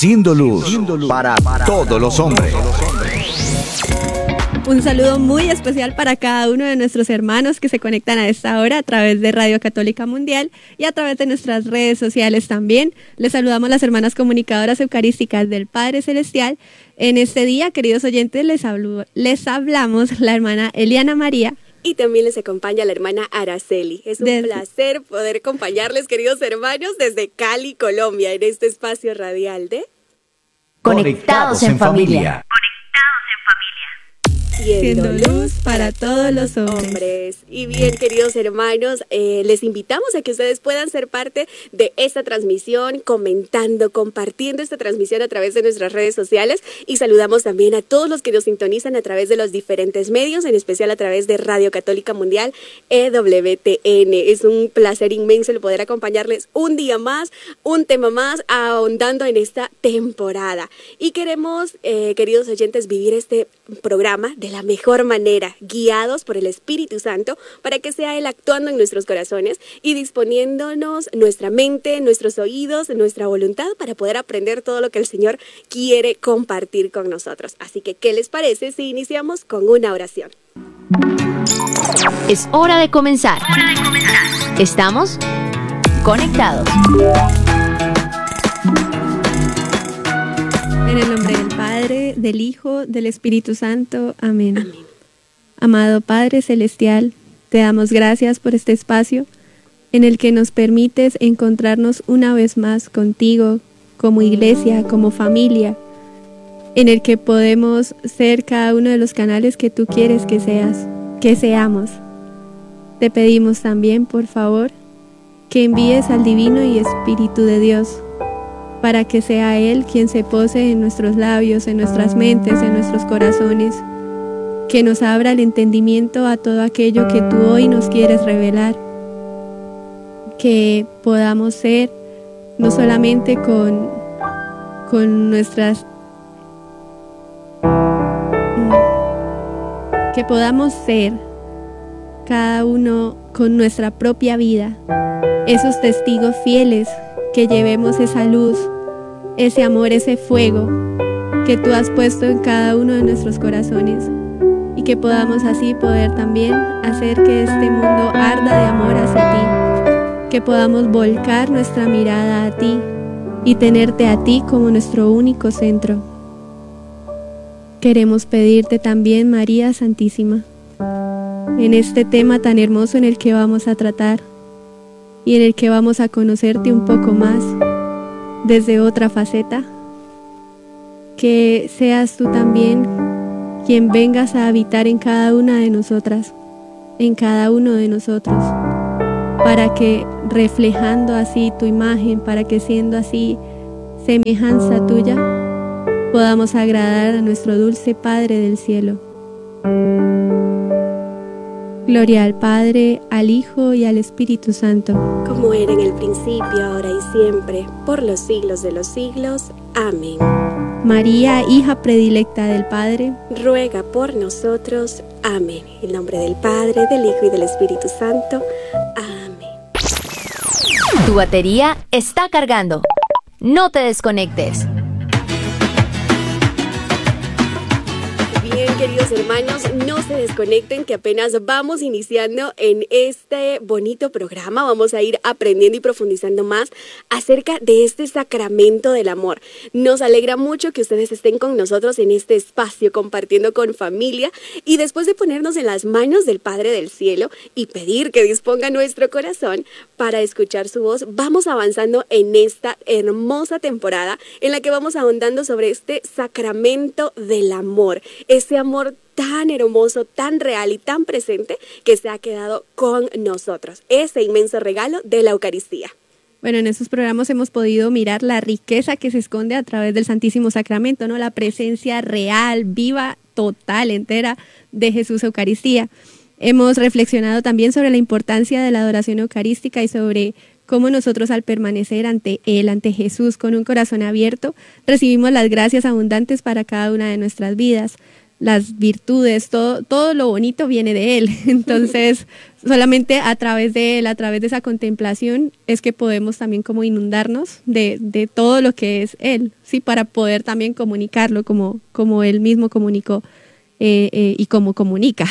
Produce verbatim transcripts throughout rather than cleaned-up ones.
Siendo luz para todos los hombres. Un saludo muy especial para cada uno de nuestros hermanos que se conectan a esta hora a través de Radio Católica Mundial y a través de nuestras redes sociales también. Les saludamos las hermanas comunicadoras eucarísticas del Padre Celestial. En este día, queridos oyentes, les, hablo, les hablamos la hermana Eliana María. Y también les acompaña la hermana Araceli. Es un Desde... placer poder acompañarles, queridos hermanos, desde Cali, Colombia, en este espacio radial de... Conectados en familia. Siendo luz para todos los hombres. hombres. Y bien, queridos hermanos, eh, les invitamos a que ustedes puedan ser parte de esta transmisión, comentando, compartiendo esta transmisión a través de nuestras redes sociales. Y saludamos también a todos los que nos sintonizan a través de los diferentes medios, en especial a través de Radio Católica Mundial, E W T N. Es un placer inmenso el poder acompañarles un día más, un tema más, ahondando en esta temporada. Y queremos, eh, queridos oyentes, vivir este programa de la mejor manera, guiados por el Espíritu Santo, para que sea Él actuando en nuestros corazones y disponiéndonos nuestra mente, nuestros oídos, nuestra voluntad para poder aprender todo lo que el Señor quiere compartir con nosotros. Así que, ¿qué les parece si iniciamos con una oración? Es hora de comenzar. Hora de comenzar. Estamos conectados. En el nombre del Padre, del Hijo, del Espíritu Santo. Amén. Amén. Amado Padre Celestial, te damos gracias por este espacio en el que nos permites encontrarnos una vez más contigo, como iglesia, como familia, en el que podemos ser cada uno de los canales que tú quieres que seas, que seamos. Te pedimos también, por favor, que envíes al Divino y Espíritu de Dios, para que sea Él quien se pose en nuestros labios, en nuestras mentes, en nuestros corazones, que nos abra el entendimiento a todo aquello que tú hoy nos quieres revelar, que podamos ser no solamente con, con nuestras, que podamos ser cada uno con nuestra propia vida, esos testigos fieles, que llevemos esa luz, ese amor, ese fuego que tú has puesto en cada uno de nuestros corazones, y que podamos así poder también hacer que este mundo arda de amor hacia ti, que podamos volcar nuestra mirada a ti y tenerte a ti como nuestro único centro. Queremos pedirte también, María Santísima, en este tema tan hermoso en el que vamos a tratar y en el que vamos a conocerte un poco más desde otra faceta, que seas tú también quien vengas a habitar en cada una de nosotras, en cada uno de nosotros, para que reflejando así tu imagen, para que siendo así semejanza tuya, podamos agradar a nuestro dulce Padre del cielo. Gloria al Padre, al Hijo y al Espíritu Santo. Como era en el principio, ahora y siempre, por los siglos de los siglos. Amén. María, hija predilecta del Padre, ruega por nosotros. Amén. En el nombre del Padre, del Hijo y del Espíritu Santo. Amén. Tu batería está cargando. No te desconectes. Bien, queridos hermanos, no se desconecten, que apenas vamos iniciando en este bonito programa. Vamos a ir aprendiendo y profundizando más acerca de este sacramento del amor. Nos alegra mucho que ustedes estén con nosotros en este espacio, compartiendo con familia, y después de ponernos en las manos del Padre del Cielo y pedir que disponga nuestro corazón para escuchar su voz, vamos avanzando en esta hermosa temporada en la que vamos ahondando sobre este sacramento del amor. Ese amor tan hermoso, tan real y tan presente que se ha quedado con nosotros. Ese inmenso regalo de la Eucaristía. Bueno, en estos programas hemos podido mirar la riqueza que se esconde a través del Santísimo Sacramento, ¿no? La presencia real, viva, total, entera de Jesús Eucaristía. Hemos reflexionado también sobre la importancia de la adoración eucarística y sobre cómo nosotros, al permanecer ante Él, ante Jesús, con un corazón abierto, recibimos las gracias abundantes para cada una de nuestras vidas. las virtudes, todo, todo lo bonito viene de Él. Entonces, solamente a través de Él, a través de esa contemplación, es que podemos también como inundarnos de, de todo lo que es Él, ¿sí? Para poder también comunicarlo como, como Él mismo comunicó. Eh, eh, y cómo comunica.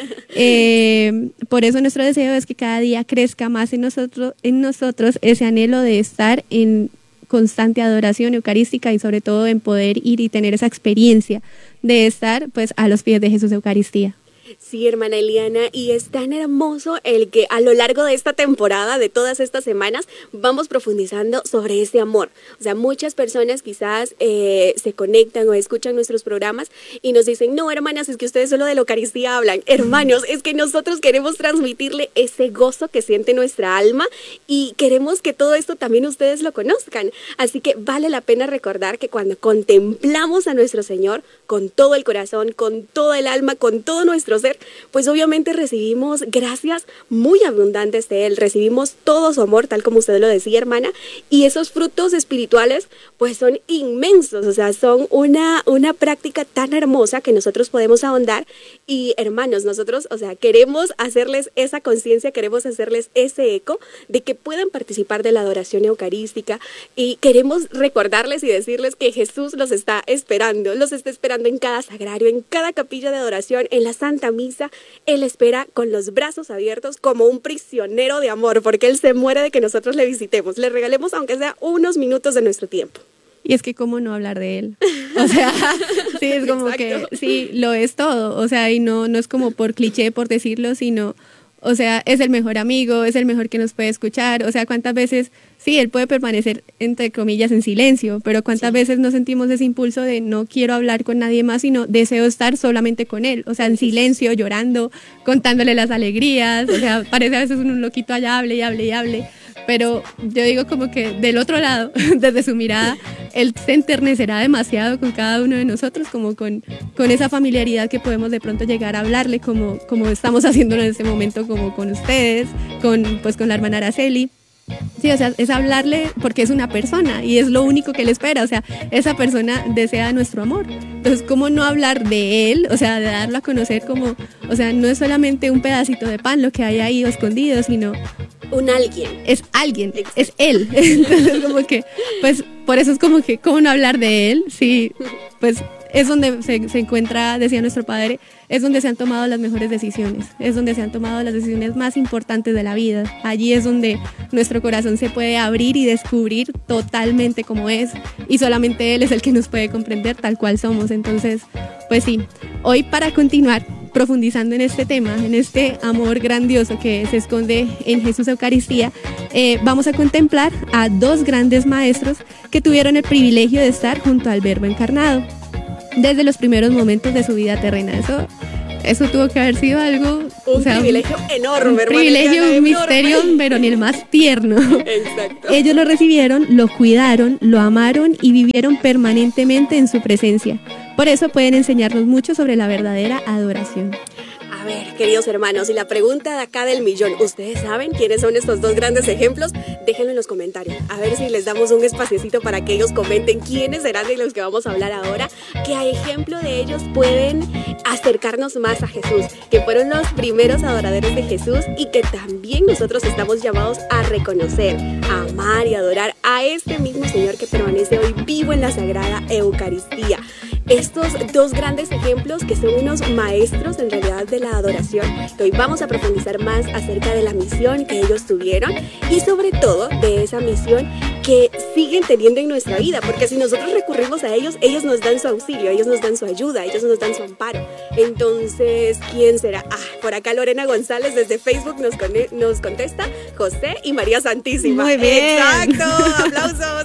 eh, por eso nuestro deseo es que cada día crezca más en nosotros, en nosotros ese anhelo de estar en constante adoración eucarística y sobre todo en poder ir y tener esa experiencia de estar pues a los pies de Jesús Eucaristía. Sí, hermana Eliana, y es tan hermoso el que a lo largo de esta temporada, de todas estas semanas, vamos profundizando sobre ese amor. O sea, muchas personas quizás eh, se conectan o escuchan nuestros programas y nos dicen, no, hermanas, es que ustedes solo de la Eucaristía hablan. Hermanos, es que nosotros queremos transmitirle ese gozo que siente nuestra alma y queremos que todo esto también ustedes lo conozcan. Así que vale la pena recordar que cuando contemplamos a nuestro Señor con todo el corazón, con todo el alma, con todo nuestro ser, pues obviamente recibimos gracias muy abundantes de Él, recibimos todo su amor, tal como usted lo decía, hermana, y esos frutos espirituales pues son inmensos, o sea, son una, una práctica tan hermosa que nosotros podemos ahondar y hermanos, nosotros, o sea, queremos hacerles esa conciencia, queremos hacerles ese eco de que puedan participar de la adoración eucarística y queremos recordarles y decirles que Jesús los está esperando, los está esperando en cada sagrario, en cada capilla de adoración, en la Santa Misa. Él espera con los brazos abiertos como un prisionero de amor, porque Él se muere de que nosotros le visitemos, le regalemos aunque sea unos minutos de nuestro tiempo. Y es que cómo no hablar de Él, o sea, sí, es como Exacto. que, sí, lo es todo, o sea, y no, no es como por cliché, por decirlo, sino, o sea, es el mejor amigo, es el mejor que nos puede escuchar, o sea, cuántas veces, sí, Él puede permanecer, entre comillas, en silencio, pero cuántas sí. veces no sentimos ese impulso de no quiero hablar con nadie más, sino deseo estar solamente con Él, o sea, en silencio, llorando, contándole las alegrías, o sea, parece a veces un loquito allá, hable y hable y hable, pero yo digo como que del otro lado, desde su mirada, Él se enternecerá demasiado con cada uno de nosotros, como con, con esa familiaridad que podemos de pronto llegar a hablarle, como, como estamos haciéndolo en este momento, como con ustedes, con, pues, con la hermana Araceli. Sí, o sea, es hablarle porque es una persona y es lo único que Él espera, o sea, esa persona desea nuestro amor. Entonces, ¿cómo no hablar de Él? O sea, de darlo a conocer como, o sea, no es solamente un pedacito de pan lo que hay ahí escondido, sino un alguien. Es alguien, Exacto. es Él. Entonces, como que, pues, por eso es como que, ¿cómo no hablar de Él? Sí, pues, es donde se, se encuentra, decía nuestro Padre, es donde se han tomado las mejores decisiones, es donde se han tomado las decisiones más importantes de la vida. Allí es donde nuestro corazón se puede abrir y descubrir totalmente cómo es, y solamente Él es el que nos puede comprender tal cual somos. Entonces, pues sí, hoy para continuar profundizando en este tema, en este amor grandioso que se esconde en Jesús Eucaristía, eh, vamos a contemplar a dos grandes maestros que tuvieron el privilegio de estar junto al Verbo encarnado desde los primeros momentos de su vida terrena. Eso, eso tuvo que haber sido algo... Un o sea, privilegio enorme, un hermano. privilegio, un misterio, pero ni el más tierno. Exacto. Ellos lo recibieron, lo cuidaron, lo amaron y vivieron permanentemente en su presencia. Por eso pueden enseñarnos mucho sobre la verdadera adoración. A ver, queridos hermanos, y la pregunta de acá del millón, ¿ustedes saben quiénes son estos dos grandes ejemplos? Déjenlo en los comentarios, a ver si les damos un espaciecito para que ellos comenten quiénes serán de los que vamos a hablar ahora, que a ejemplo de ellos pueden acercarnos más a Jesús, que fueron los primeros adoradores de Jesús y que también nosotros estamos llamados a reconocer, a amar y adorar a este mismo Señor que permanece hoy vivo en la Sagrada Eucaristía. Estos dos grandes ejemplos que son unos maestros en realidad de la adoración, que hoy vamos a profundizar más acerca de la misión que ellos tuvieron y sobre todo de esa misión que siguen teniendo en nuestra vida, porque si nosotros recurrimos a ellos, ellos nos dan su auxilio, ellos nos dan su ayuda, ellos nos dan su amparo. Entonces, ¿quién será? Ah, por acá Lorena González desde Facebook nos, con- nos contesta, José y María Santísima. Muy bien. Exacto, aplausos.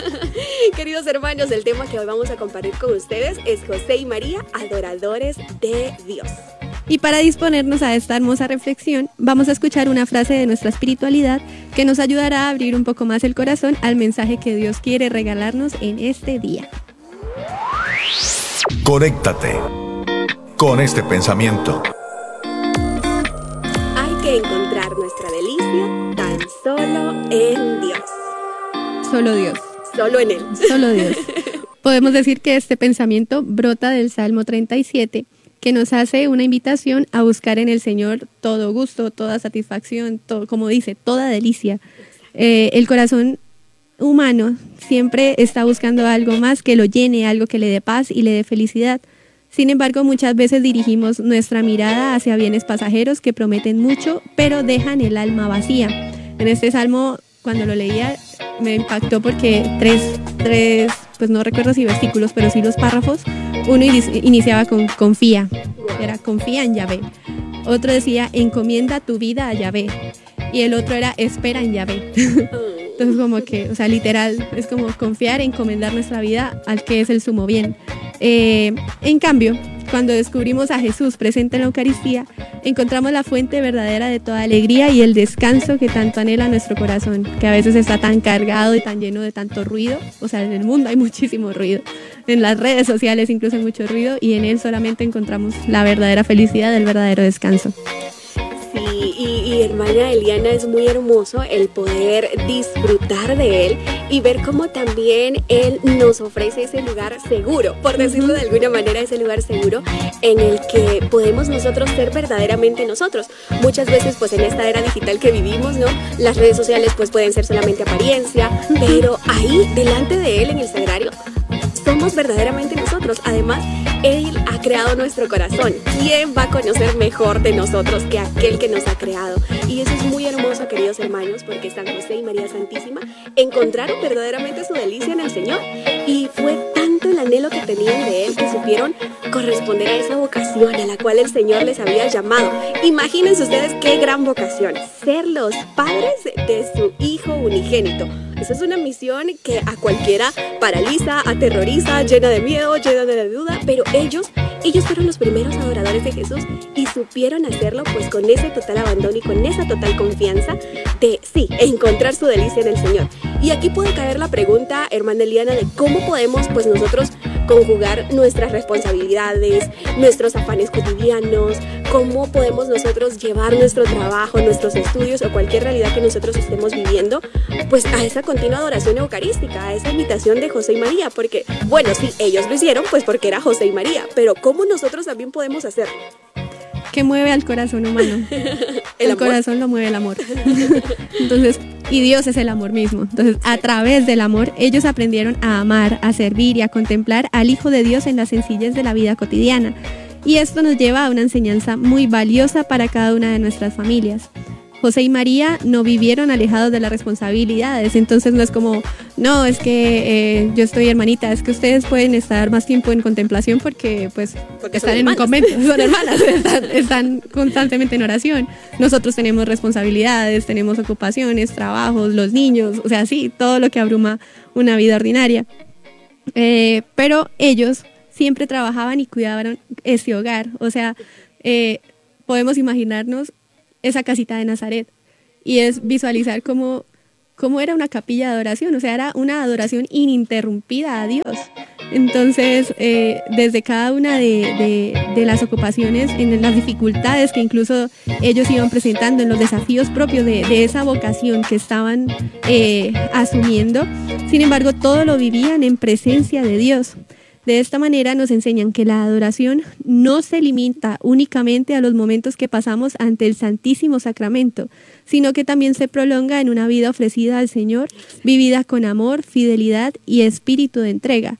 Queridos hermanos, el tema que hoy vamos a compartir con ustedes es José y María, adoradores de Dios. Y para disponernos a esta hermosa reflexión, vamos a escuchar una frase de nuestra espiritualidad que nos ayudará a abrir un poco más el corazón al mensaje que Dios quiere regalarnos en este día. Conéctate con este pensamiento. Hay que encontrar nuestra delicia tan solo en Dios. Solo Dios. Solo en Él. Solo Dios. Podemos decir que este pensamiento brota del Salmo treinta y siete, que nos hace una invitación a buscar en el Señor todo gusto, toda satisfacción, todo, como dice, toda delicia. Eh, el corazón humano siempre está buscando algo más que lo llene, algo que le dé paz y le dé felicidad. Sin embargo, muchas veces dirigimos nuestra mirada hacia bienes pasajeros que prometen mucho, pero dejan el alma vacía. En este salmo, cuando lo leía, me impactó porque tres, tres, pues no recuerdo si versículos, pero sí los párrafos, uno iniciaba con confía, era confía en Yahvé. Otro decía encomienda tu vida a Yahvé. Y el otro era espera en Yahvé. Entonces como que, o sea, literal, es como confiar, encomendar nuestra vida al que es el sumo bien. Eh, en cambio, cuando descubrimos a Jesús presente en la Eucaristía, encontramos la fuente verdadera de toda alegría y el descanso que tanto anhela nuestro corazón, que a veces está tan cargado y tan lleno de tanto ruido. O sea, en el mundo hay muchísimo ruido, en las redes sociales incluso hay mucho ruido, y en Él solamente encontramos la verdadera felicidad, el verdadero descanso. Sí, y, y hermana Eliana, es muy hermoso el poder disfrutar de Él y ver cómo también Él nos ofrece ese lugar seguro, por decirlo de alguna manera, ese lugar seguro en el que podemos nosotros ser verdaderamente nosotros. Muchas veces, pues en esta era digital que vivimos, ¿no? Las redes sociales pues pueden ser solamente apariencia, pero ahí, delante de Él en el sagrario, somos verdaderamente nosotros. Además, Él ha creado nuestro corazón. ¿Quién va a conocer mejor de nosotros que aquel que nos ha creado? Y eso es muy hermoso, queridos hermanos, porque San José y María Santísima encontraron verdaderamente su delicia en el Señor. Y fue tanto el anhelo que tenían de Él que supieron corresponder a esa vocación a la cual el Señor les había llamado. Imagínense ustedes qué gran vocación, ser los padres de su Hijo unigénito. Esa es una misión que a cualquiera paraliza, aterroriza, llena de miedo, llena de duda, pero ellos, ellos fueron los primeros adoradores de Jesús y supieron hacerlo pues con ese total abandono y con esa total confianza de, sí, encontrar su delicia en el Señor. Y aquí puede caer la pregunta, hermana Eliana, de cómo podemos pues nosotros conjugar nuestras responsabilidades, nuestros afanes cotidianos, cómo podemos nosotros llevar nuestro trabajo, nuestros estudios o cualquier realidad que nosotros estemos viviendo, pues a esa continua adoración eucarística, a esa imitación de José y María, porque, bueno, sí, ellos lo hicieron pues porque era José y María, pero ¿cómo nosotros también podemos hacerlo? ¿Qué mueve al corazón humano? ¿El, el amor? corazón lo mueve el amor. Entonces, y Dios es el amor mismo. Entonces, a través del amor, ellos aprendieron a amar, a servir y a contemplar al Hijo de Dios en la sencillez de la vida cotidiana. Y esto nos lleva a una enseñanza muy valiosa para cada una de nuestras familias. José y María no vivieron alejados de las responsabilidades, entonces no es como, no, es que eh, yo estoy hermanita, es que ustedes pueden estar más tiempo en contemplación porque pues porque están en un convento, son hermanas, están, están constantemente en oración. Nosotros tenemos responsabilidades, tenemos ocupaciones, trabajos, los niños, o sea, sí, todo lo que abruma una vida ordinaria. Eh, pero ellos siempre trabajaban y cuidaban ese hogar, o sea, eh, podemos imaginarnos esa casita de Nazaret, y es visualizar cómo, cómo era una capilla de adoración, o sea, era una adoración ininterrumpida a Dios. Entonces, eh, desde cada una de, de, de las ocupaciones, en las dificultades que incluso ellos iban presentando, en los desafíos propios de, de esa vocación que estaban eh, asumiendo, sin embargo, todo lo vivían en presencia de Dios. De esta manera nos enseñan que la adoración no se limita únicamente a los momentos que pasamos ante el Santísimo Sacramento, sino que también se prolonga en una vida ofrecida al Señor, vivida con amor, fidelidad y espíritu de entrega.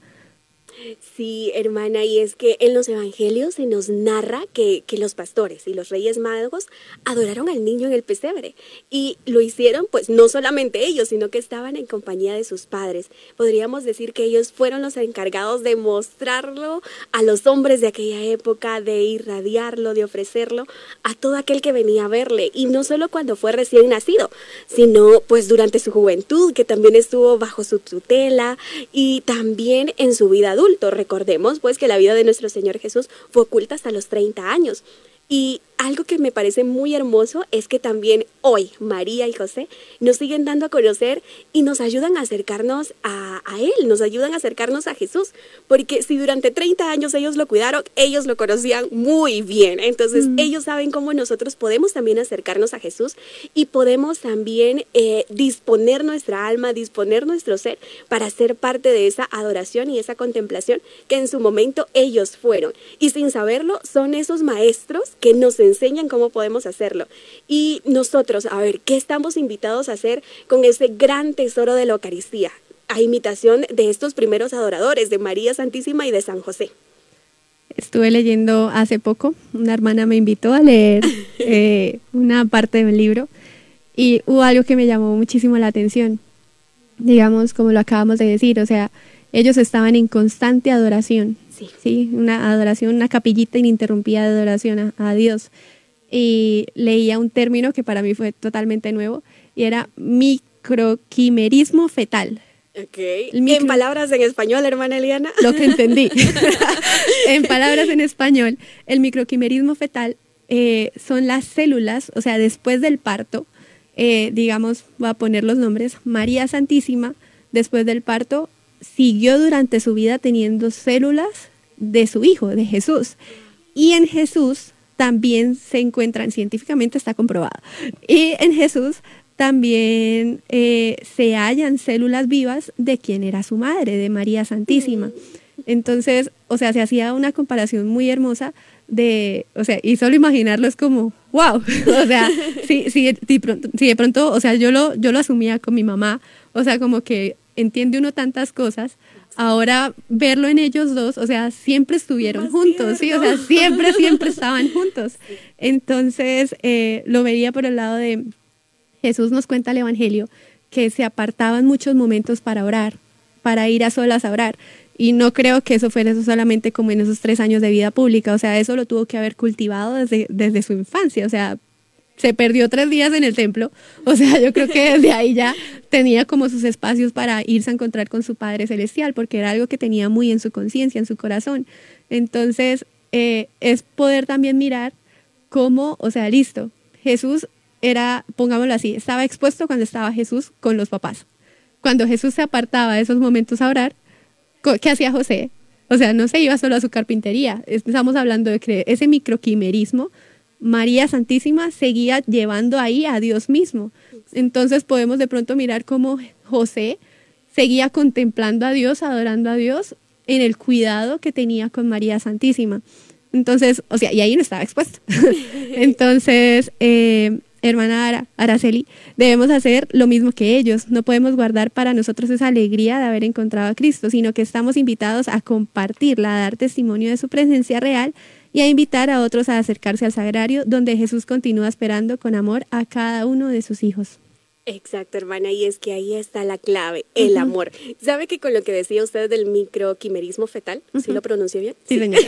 Sí, hermana, y es que en los evangelios se nos narra que, que los pastores y los reyes magos adoraron al niño en el pesebre, y lo hicieron pues no solamente ellos, sino que estaban en compañía de sus padres. Podríamos decir que ellos fueron los encargados de mostrarlo a los hombres de aquella época, de irradiarlo, de ofrecerlo a todo aquel que venía a verle, y no solo cuando fue recién nacido, sino pues durante su juventud, que también estuvo bajo su tutela, y también en su vida adulta. Recordemos pues que la vida de nuestro Señor Jesús fue oculta hasta los treinta años. Y algo que me parece muy hermoso es que también hoy María y José nos siguen dando a conocer y nos ayudan a acercarnos a, a Él, nos ayudan a acercarnos a Jesús, porque si durante treinta años ellos lo cuidaron, ellos lo conocían muy bien, entonces mm. ellos saben cómo nosotros podemos también acercarnos a Jesús y podemos también eh, disponer nuestra alma, disponer nuestro ser para ser parte de esa adoración y esa contemplación que en su momento ellos fueron, y sin saberlo son esos maestros que nos enseñan cómo podemos hacerlo. Y nosotros, a ver, ¿qué estamos invitados a hacer con ese gran tesoro de la Eucaristía? A imitación de estos primeros adoradores, de María Santísima y de San José. Estuve leyendo hace poco, una hermana me invitó a leer eh, una parte del libro y hubo algo que me llamó muchísimo la atención. Digamos, como lo acabamos de decir, o sea, ellos estaban en constante adoración. Sí. Sí, una adoración, una capillita ininterrumpida de adoración a, a Dios. Y leía un término que para mí fue totalmente nuevo y era microquimerismo fetal. Okay. Micro... En palabras en español, hermana Eliana. Lo que entendí. En palabras en español, el microquimerismo fetal eh, son las células, o sea, después del parto, eh, digamos, voy a poner los nombres, María Santísima, después del parto, siguió durante su vida teniendo células de su hijo, de Jesús. Y en Jesús también se encuentran, científicamente está comprobado, y en Jesús también eh, se hallan células vivas de quien era su madre, de María Santísima. Entonces, o sea, se hacía una comparación muy hermosa de, o sea, y solo imaginarlo es como, wow, o sea, si, si, si, pronto, si de pronto, o sea, yo lo, yo lo asumía con mi mamá, o sea, como que entiende uno tantas cosas, ahora verlo en ellos dos, o sea, siempre estuvieron juntos, sí, o sea, siempre, siempre estaban juntos. Entonces, eh, lo veía por el lado de, Jesús nos cuenta el Evangelio, que se apartaban muchos momentos para orar, para ir a solas a orar. Y no creo que eso fuera eso solamente como en esos tres años de vida pública, o sea, eso lo tuvo que haber cultivado desde, desde su infancia, o sea, se perdió tres días en el templo, o sea, yo creo que desde ahí ya tenía como sus espacios para irse a encontrar con su Padre Celestial, porque era algo que tenía muy en su conciencia, en su corazón. Entonces, eh, es poder también mirar cómo, o sea, listo, Jesús era, pongámoslo así, estaba expuesto cuando estaba Jesús con los papás. Cuando Jesús se apartaba de esos momentos a orar, ¿qué hacía José? O sea, no se iba solo a su carpintería. Estamos hablando de que ese microquimerismo, María Santísima seguía llevando ahí a Dios mismo. Entonces podemos de pronto mirar cómo José seguía contemplando a Dios, adorando a Dios en el cuidado que tenía con María Santísima. Entonces, o sea, y ahí no estaba expuesto. Entonces, eh, hermana Ara, Araceli, debemos hacer lo mismo que ellos. No podemos guardar para nosotros esa alegría de haber encontrado a Cristo, sino que estamos invitados a compartirla, a dar testimonio de su presencia real y a invitar a otros a acercarse al sagrario, donde Jesús continúa esperando con amor a cada uno de sus hijos. Exacto, hermana, y es que ahí está la clave, el uh-huh. amor. ¿Sabe que con lo que decía usted del microquimerismo fetal, uh-huh. ¿sí lo pronuncié bien? Sí, señora.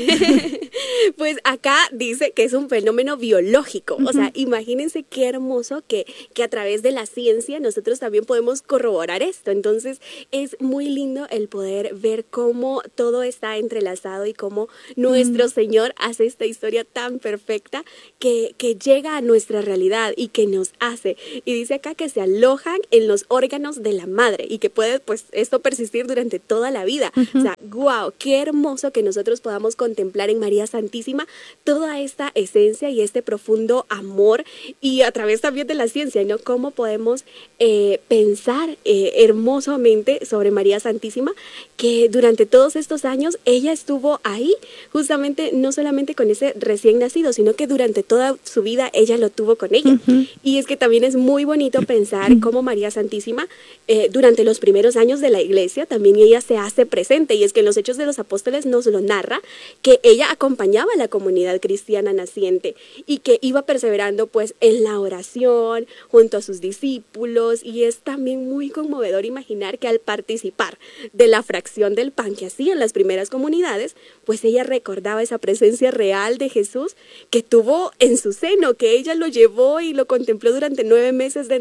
Pues acá dice que es un fenómeno biológico, uh-huh. o sea, imagínense qué hermoso que, que a través de la ciencia nosotros también podemos corroborar esto. Entonces es muy lindo el poder ver cómo todo está entrelazado y cómo nuestro uh-huh. Señor hace esta historia tan perfecta que, que llega a nuestra realidad y que nos hace. Y dice acá que se alojan en los órganos de la madre y que puede pues esto persistir durante toda la vida. Uh-huh. O sea, wow, qué hermoso que nosotros podamos contemplar en María Santísima toda esta esencia y este profundo amor, y a través también de la ciencia, ¿no? Cómo podemos eh, pensar eh, hermosamente sobre María Santísima, que durante todos estos años ella estuvo ahí, justamente no solamente con ese recién nacido, sino que durante toda su vida ella lo tuvo con ella. Uh-huh. Y es que también es muy bonito pensar cómo María Santísima eh, durante los primeros años de la iglesia también ella se hace presente, y es que en los Hechos de los Apóstoles nos lo narra que ella acompañaba a la comunidad cristiana naciente y que iba perseverando pues en la oración junto a sus discípulos, y es también muy conmovedor imaginar que al participar de la fracción del pan que hacían las primeras comunidades, pues ella recordaba esa presencia real de Jesús que tuvo en su seno, que ella lo llevó y lo contempló durante nueve meses dentro de ella,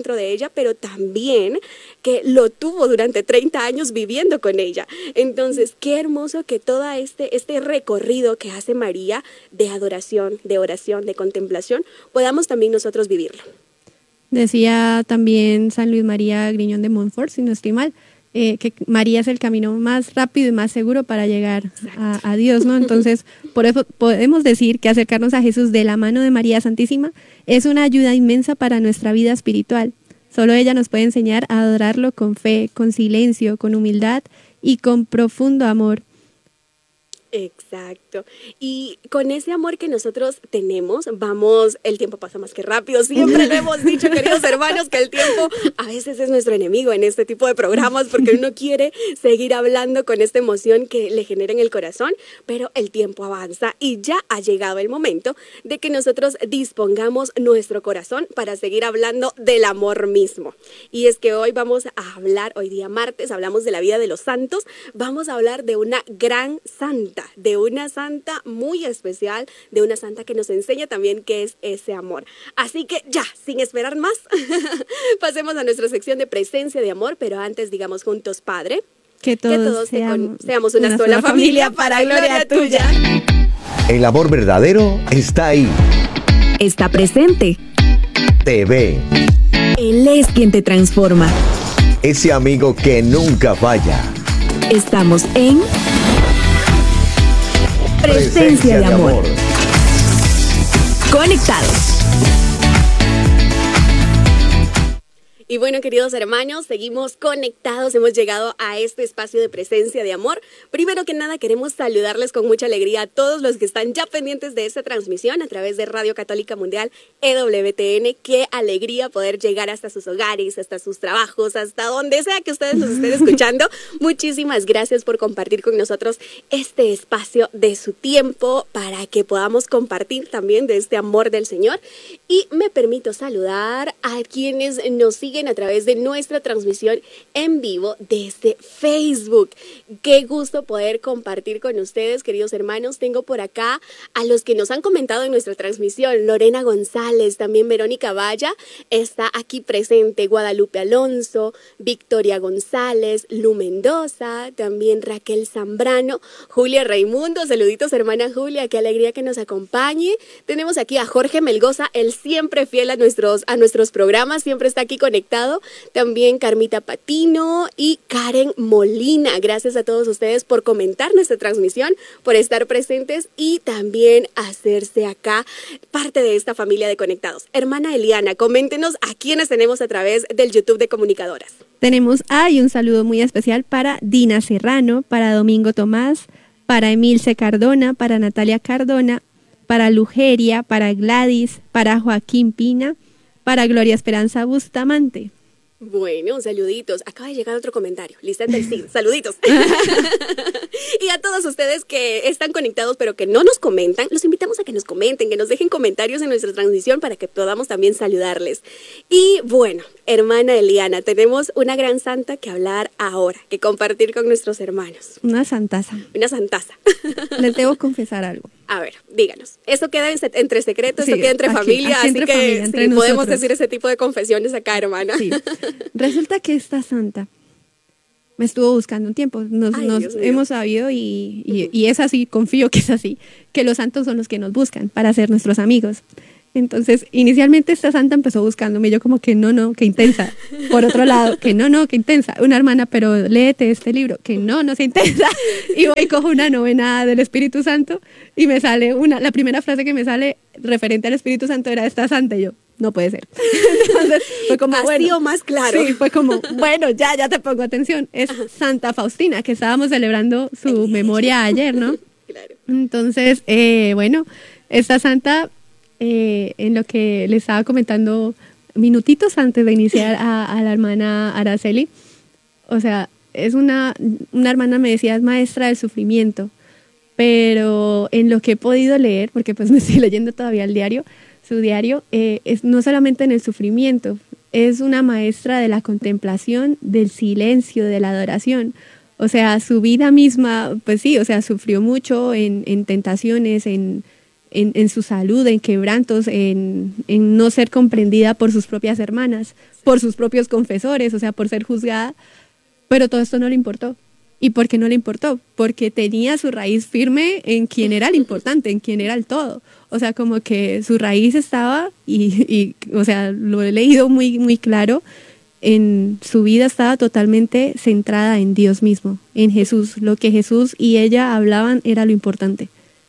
ella, pero también que lo tuvo durante treinta años viviendo con ella. Entonces, qué hermoso que todo este, este recorrido que hace María de adoración, de oración, de contemplación, podamos también nosotros vivirlo. Decía también San Luis María Griñón de Montfort, si no estoy mal, eh, que María es el camino más rápido y más seguro para llegar a, a Dios, ¿no? Entonces, por eso podemos decir que acercarnos a Jesús de la mano de María Santísima es una ayuda inmensa para nuestra vida espiritual. Solo ella nos puede enseñar a adorarlo con fe, con silencio, con humildad y con profundo amor. Exacto. Y con ese amor que nosotros tenemos, vamos, el tiempo pasa más que rápido. Siempre lo hemos dicho, queridos hermanos, que el tiempo a veces es nuestro enemigo en este tipo de programas porque uno quiere seguir hablando con esta emoción que le genera en el corazón, pero el tiempo avanza y ya ha llegado el momento de que nosotros dispongamos nuestro corazón para seguir hablando del amor mismo. Y es que hoy vamos a hablar, hoy día martes, hablamos de la vida de los santos, vamos a hablar de una gran santa, de una santa muy especial, de una santa que nos enseña también qué es ese amor. Así que ya, sin esperar más, pasemos a nuestra sección de presencia de amor, pero antes digamos juntos, Padre, que todos, que todos seamos, seamos una, una sola, sola familia, familia para gloria tuya. El amor verdadero está ahí. Está presente. Te ve. Él es quien te transforma. Ese amigo que nunca falla. Estamos en Presencia de amor. Conectados. Y bueno, queridos hermanos, seguimos conectados, hemos llegado a este espacio de presencia de amor. Primero que nada, queremos saludarles con mucha alegría a todos los que están ya pendientes de esta transmisión a través de Radio Católica Mundial E W T N. Qué alegría poder llegar hasta sus hogares, hasta sus trabajos, hasta donde sea que ustedes nos estén escuchando. Muchísimas gracias por compartir con nosotros este espacio de su tiempo para que podamos compartir también de este amor del Señor. Y me permito saludar a quienes nos siguen a través de nuestra transmisión en vivo desde Facebook. Qué gusto poder compartir con ustedes, queridos hermanos. Tengo por acá a los que nos han comentado en nuestra transmisión. Lorena González, también Verónica Valla está aquí presente, Guadalupe Alonso, Victoria González, Lu Mendoza, también Raquel Zambrano, Julia Raimundo. Saluditos, hermana Julia, qué alegría que nos acompañe. Tenemos aquí a Jorge Melgoza, él siempre fiel a nuestros, a nuestros programas, siempre está aquí conectado. También Carmita Patino y Karen Molina. Gracias a todos ustedes por comentar nuestra transmisión, por estar presentes y también hacerse acá parte de esta familia de conectados. Hermana Eliana, coméntenos a quiénes tenemos a través del YouTube de Comunicadoras. Tenemos hay un saludo muy especial para Dina Serrano, para Domingo Tomás, para Emilce Cardona, para Natalia Cardona, para Lugeria, para Gladys, para Joaquín Pina, para Gloria Esperanza Bustamante. Bueno, saluditos. Acaba de llegar otro comentario. Lista del sí. Saluditos. Y a todos ustedes que están conectados pero que no nos comentan, los invitamos a que nos comenten, que nos dejen comentarios en nuestra transmisión para que podamos también saludarles. Y bueno, hermana Eliana, tenemos una gran santa que hablar ahora, que compartir con nuestros hermanos. Una santaza. Una santaza. Les debo confesar algo. A ver, díganos. Eso queda en, entre secretos, sí, eso queda entre aquí, familia, aquí así entre que familia, entre sí, podemos nosotros. decir ese tipo de confesiones acá, hermana. Sí. Resulta que esta santa me estuvo buscando un tiempo. Nos, Ay, nos Dios mío. hemos sabido y, y, y es así, confío que es así, que los santos son los que nos buscan para ser nuestros amigos. Entonces, inicialmente esta santa empezó buscándome, yo como que no, no, qué intensa. Por otro lado, que no, no, qué intensa. Una hermana, pero léete este libro, que no, no sea intensa. Y voy y cojo una novena del Espíritu Santo y me sale una, la primera frase que me sale referente al Espíritu Santo era esta santa y yo, no puede ser. Entonces, fue como, Así bueno, o más claro. Sí, fue como, bueno, ya, ya te pongo atención. Es Santa Faustina, que estábamos celebrando su memoria ayer, ¿no? Claro. Entonces, eh, bueno, esta santa... Eh, en lo que le estaba comentando minutitos antes de iniciar a, a la hermana Araceli, o sea, es una, una hermana me decía, es maestra del sufrimiento, pero en lo que he podido leer, porque pues me estoy leyendo todavía el diario, su diario, eh, es no solamente en el sufrimiento, es una maestra de la contemplación, del silencio, de la adoración. O sea, su vida misma, pues sí, o sea, sufrió mucho en, en tentaciones, en en, en su salud, en quebrantos, en, en no ser comprendida por sus propias hermanas, por sus propios confesores, o sea, por ser juzgada, pero todo esto no le importó. ¿Y por qué no le importó? Porque tenía su raíz firme en quien era el importante, en quien era el todo. O sea, como que su raíz estaba, y, y o sea, lo he leído muy, muy claro, en su vida estaba totalmente centrada en Dios mismo, en Jesús. Lo que Jesús y ella hablaban era lo importante.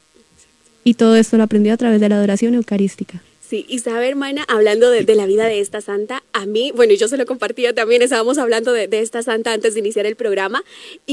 Y todo esto lo aprendió a través de la adoración eucarística. Sí, y sabe, hermana, hablando de, de la vida de esta santa, a mí, bueno, yo se lo compartía también, estábamos hablando de, de esta santa antes de iniciar el programa,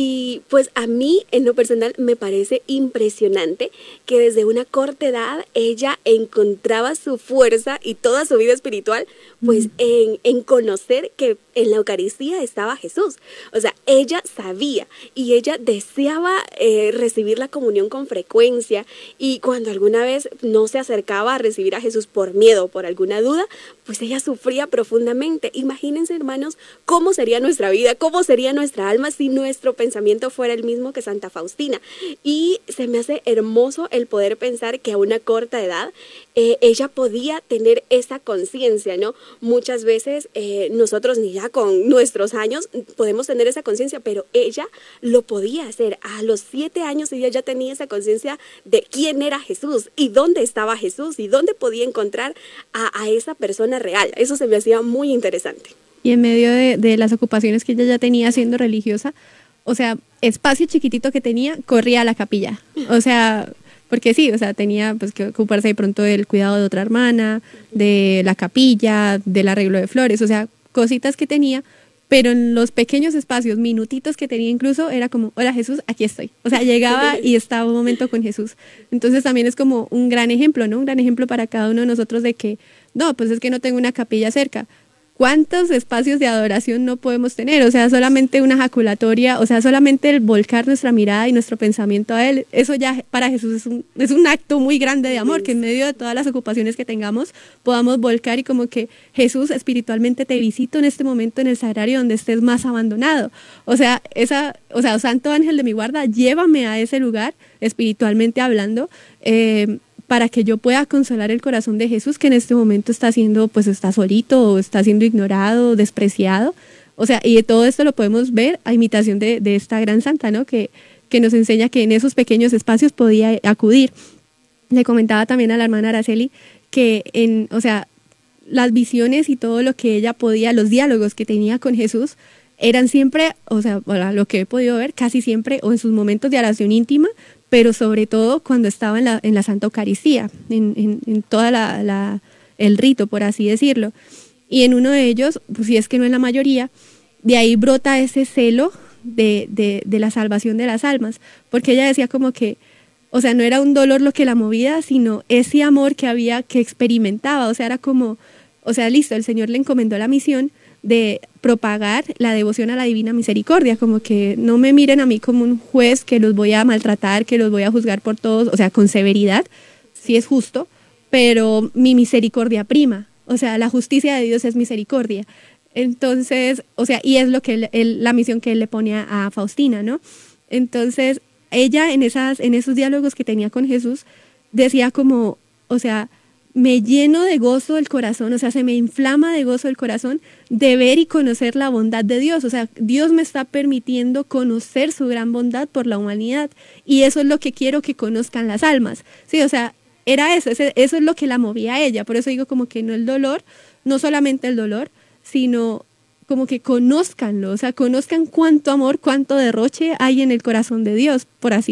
y pues a mí, en lo personal, me parece impresionante que desde una corta edad ella encontraba su fuerza y toda su vida espiritual, pues mm. en, en conocer que en la Eucaristía estaba Jesús. O sea, ella sabía y ella deseaba eh, recibir la comunión con frecuencia, y cuando alguna vez no se acercaba a recibir a Jesús por miedo, por alguna duda, pues ella sufría profundamente. Imagínense, hermanos, cómo sería nuestra vida, cómo sería nuestra alma si nuestro pensamiento fuera el mismo que Santa Faustina. Y se me hace hermoso el poder pensar que a una corta edad eh, ella podía tener esa conciencia, ¿no? Muchas veces eh, nosotros ni ya con nuestros años podemos tener esa conciencia, pero ella lo podía hacer. A los siete años ella ya tenía esa conciencia de quién era Jesús y dónde estaba Jesús y dónde podía encontrar a, a esa persona real. Eso se me hacía muy interesante. Y en medio de, de las ocupaciones que ella ya tenía siendo religiosa, o sea, espacio chiquitito que tenía, corría a la capilla. O sea, porque sí, o sea, tenía pues que ocuparse de pronto del cuidado de otra hermana, de la capilla, del arreglo de flores, o sea, cositas que tenía, pero en los pequeños espacios, minutitos que tenía incluso, era como, hola Jesús, aquí estoy. O sea, llegaba y estaba un momento con Jesús. Entonces también es como un gran ejemplo, ¿no? Un gran ejemplo para cada uno de nosotros de que, no, pues es que no tengo una capilla cerca. ¿Cuántos espacios de adoración no podemos tener? O sea, solamente una ejaculatoria, o sea, solamente el volcar nuestra mirada y nuestro pensamiento a Él, eso ya para Jesús es un, es un acto muy grande de amor, que en medio de todas las ocupaciones que tengamos podamos volcar y como que Jesús, espiritualmente te visito en este momento en el sagrario donde estés más abandonado. O sea, esa, o sea, Santo Ángel de mi guarda, llévame a ese lugar, espiritualmente hablando, eh, para que yo pueda consolar el corazón de Jesús, que en este momento está siendo, pues está solito, o está siendo ignorado, despreciado. O sea, y todo esto lo podemos ver a imitación de, de esta gran santa, ¿no? Que, que nos enseña que en esos pequeños espacios podía acudir. Le comentaba también a la hermana Araceli que en, o sea, las visiones y todo lo que ella podía, los diálogos que tenía con Jesús, eran siempre, o sea, lo que he podido ver, casi siempre, o en sus momentos de oración íntima, pero sobre todo cuando estaba en la, en la Santa Eucaristía, en, en, en toda la, la, el rito, por así decirlo. Y en uno de ellos, pues si es que no en la mayoría, de ahí brota ese celo de, de, de la salvación de las almas, porque ella decía como que, o sea, no era un dolor lo que la movía, sino ese amor que había, que experimentaba, o sea, era como, o sea, listo, el Señor le encomendó la misión de propagar la devoción a la Divina Misericordia, como que no me miren a mí como un juez que los voy a maltratar, que los voy a juzgar por todos, o sea, con severidad, sí es justo, pero mi misericordia prima, o sea, la justicia de Dios es misericordia. Entonces, o sea, y es lo que él, él, la misión que él le pone a, a Faustina, ¿no? Entonces, ella en, esas, en esos diálogos que tenía con Jesús, decía como, o sea, me lleno de gozo el corazón, o sea, se me inflama de gozo el corazón de ver y conocer la bondad de Dios. O sea, Dios me está permitiendo conocer su gran bondad por la humanidad, y eso es lo que quiero que conozcan las almas. Sí, o sea, era eso, eso es lo que la movía a ella. Por eso digo como que no el dolor, no solamente el dolor, sino como que conózcanlo, o sea, conozcan cuánto amor, cuánto derroche hay en el corazón de Dios, por así